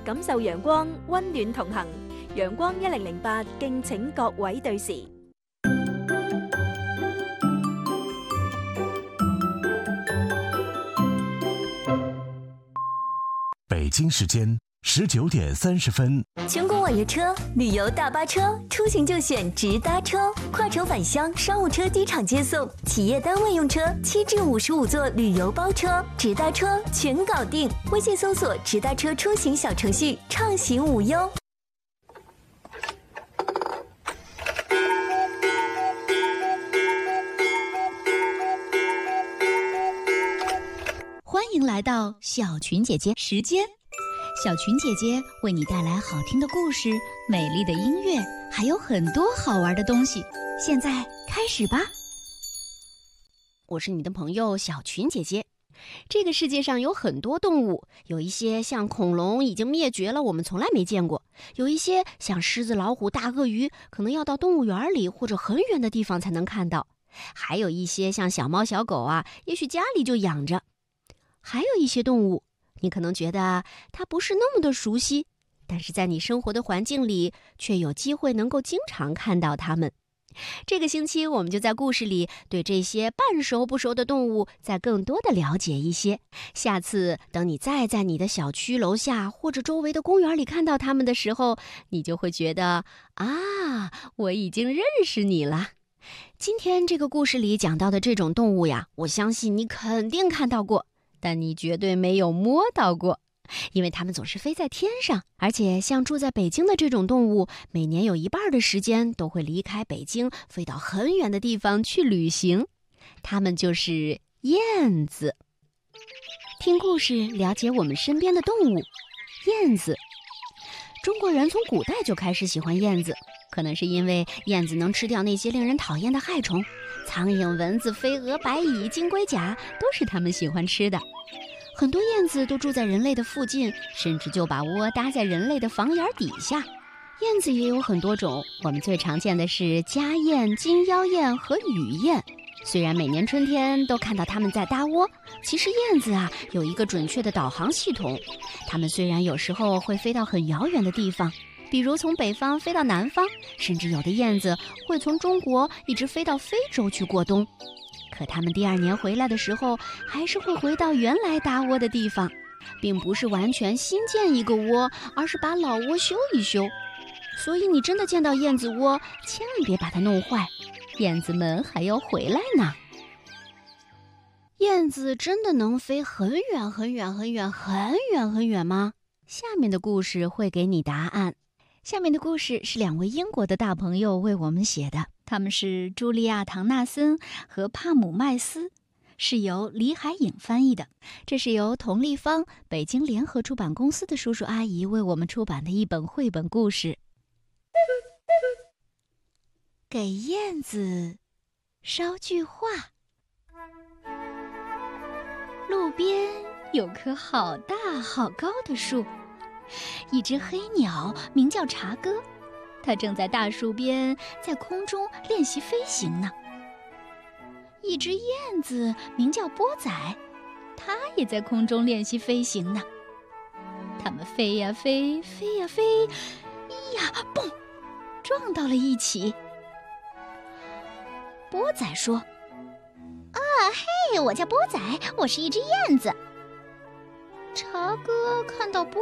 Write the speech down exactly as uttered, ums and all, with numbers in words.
感受陽光，溫暖同行。陽光一零零八，敬請各位對時。 北京时间十九点三十分， 全国网约车、旅游大巴车，出行就选直达车，跨城返乡、商务车机场接送，企业单位用车，七至五十五座旅游包车，直达车全搞定。微信搜索直达车出行小程序，畅行无忧。 欢迎来到小群姐姐时间。小群姐姐为你带来好听的故事、美丽的音乐，还有很多好玩的东西。现在开始吧。 我是你的朋友小群姐姐。这个世界上有很多动物，有一些像恐龙已经灭绝了，我们从来没见过；有一些像狮子、老虎、大鳄鱼，可能要到动物园里或者很远的地方才能看到；还有一些像小猫、小狗啊，也许家里就养着。还有一些动物，你可能觉得它不是那么的熟悉，但是在你生活的环境里，却有机会能够经常看到它们。这个星期我们就在故事里对这些半熟不熟的动物再更多的了解一些。下次等你再在你的小区楼下或者周围的公园里看到它们的时候，你就会觉得啊，我已经认识你了。今天这个故事里讲到的这种动物呀，我相信你肯定看到过，但你绝对没有摸到过，因为它们总是飞在天上，而且像住在北京的这种动物，每年有一半的时间都会离开北京，飞到很远的地方去旅行。它们就是燕子。听故事，了解我们身边的动物。燕子，中国人从古代就开始喜欢燕子，可能是因为燕子能吃掉那些令人讨厌的害虫，苍蝇、蚊子、飞蛾、白蚁、金龟甲都是它们喜欢吃的。很多燕子都住在人类的附近，甚至就把窝搭在人类的房檐底下。燕子也有很多种，我们最常见的是家燕、金腰燕和雨燕。虽然每年春天都看到它们在搭窝，其实燕子啊有一个准确的导航系统。它们虽然有时候会飞到很遥远的地方，比如从北方飞到南方，甚至有的燕子会从中国一直飞到非洲去过冬。可它们第二年回来的时候，还是会回到原来搭窝的地方，并不是完全新建一个窝，而是把老窝修一修。所以你真的见到燕子窝，千万别把它弄坏，燕子们还要回来呢。燕子真的能飞很远很远很远很远很远吗？下面的故事会给你答案。 下面的故事是两位英国的大朋友为我们写的，他们是茱莉亚·唐纳森和帕姆麦斯，是由李海颖翻译的。这是由佟丽芳北京联合出版公司的叔叔阿姨为我们出版的一本绘本故事。给燕子捎句话。路边有棵好大好高的树，一只黑鸟名叫茶哥，它正在大树边在空中练习飞行呢。一只燕子名叫波仔，它也在空中练习飞行呢。它们飞呀飞，飞呀飞，咿呀蹦，撞到了一起。波仔说： 啊嘿，我叫波仔，我是一只燕子。 茶哥看到波